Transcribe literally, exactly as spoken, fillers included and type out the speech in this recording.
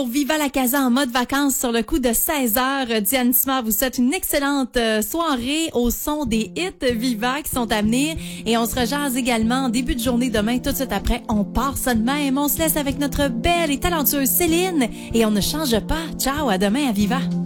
Viva la Casa en mode vacances sur le coup de seize heures. Diane Simard vous souhaite une excellente soirée au son des hits Viva qui sont à venir. Et on se rejase également en début de journée demain. Tout de suite après, on part ça de même. On se laisse avec notre belle et talentueuse Céline. Et on ne change pas. Ciao, à demain à Viva.